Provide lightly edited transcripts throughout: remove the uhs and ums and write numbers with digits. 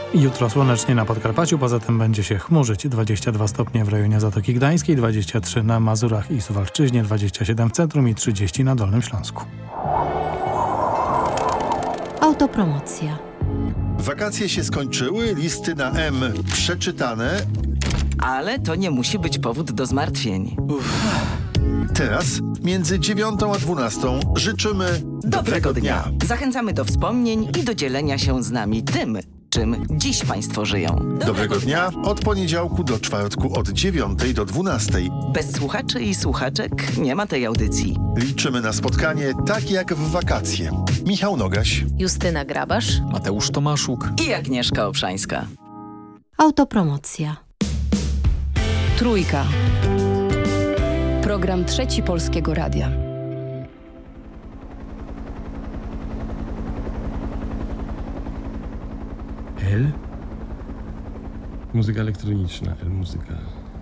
Jutro słonecznie na Podkarpaciu, poza tym będzie się chmurzyć. 22 stopnie w rejonie Zatoki Gdańskiej, 23 na Mazurach i Suwalszczyźnie, 27 w centrum i 30 na Dolnym Śląsku. Autopromocja. Wakacje się skończyły, listy na M przeczytane. Ale to nie musi być powód do zmartwień. Teraz między 9 a 12 życzymy Dobrego dnia. Zachęcamy do wspomnień i do dzielenia się z nami tym, czym dziś Państwo żyją. Dobrego dnia od poniedziałku do czwartku od 9 do 12. Bez słuchaczy i słuchaczek nie ma tej audycji. Liczymy na spotkanie tak jak w wakacje. Michał Nogaś, Justyna Grabasz. Mateusz Tomaszuk I Agnieszka Obszańska. Autopromocja. Trójka. Program Trzeci Polskiego Radia. L? Muzyka elektroniczna, L-muzyka.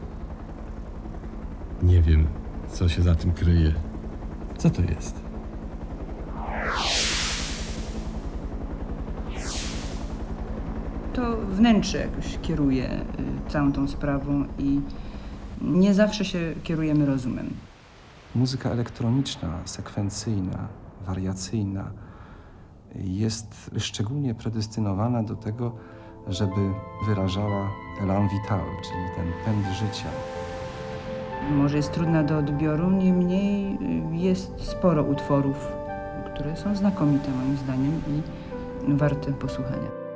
Nie wiem, co się za tym kryje. Co to jest? To wnętrze jakoś kieruje całą tą sprawą i nie zawsze się kierujemy rozumem. Muzyka elektroniczna, sekwencyjna, wariacyjna jest szczególnie predestynowana do tego, żeby wyrażała élan vital, czyli ten pęd życia. Może jest trudna do odbioru, niemniej jest sporo utworów, które są znakomite moim zdaniem i warte posłuchania.